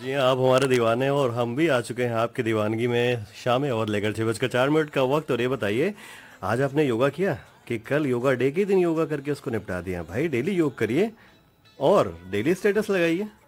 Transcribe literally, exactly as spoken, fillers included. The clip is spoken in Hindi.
जी हाँ, आप हमारे दीवाने हैं और हम भी आ चुके हैं आपकी दीवानगी में। शाम और लेकर छह बजकर चार मिनट का वक्त। और ये बताइए, आज आपने योगा किया कि कल योगा डे के दिन योगा करके उसको निपटा दिया? भाई डेली योग करिए और डेली स्टेटस लगाइए।